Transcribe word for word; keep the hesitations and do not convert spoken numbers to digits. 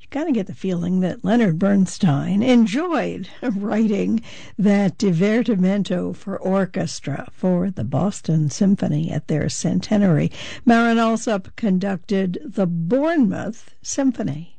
You kind of get the feeling that Leonard Bernstein enjoyed writing that divertimento for orchestra for the Boston Symphony at their centenary. Marin Alsop conducted the Bournemouth Symphony.